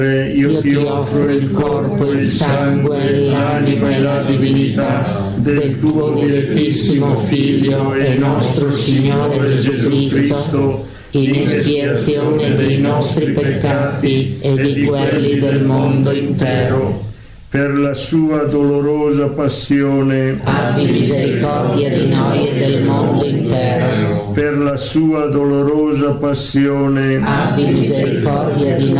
Io ti offro il corpo, il sangue, l'anima e la divinità del tuo dilettissimo Figlio e nostro Signore Gesù Cristo, in espiazione dei nostri peccati e di quelli del mondo intero. Per la sua dolorosa passione, abbi misericordia di noi e del mondo intero. Per la sua dolorosa passione, abbi misericordia di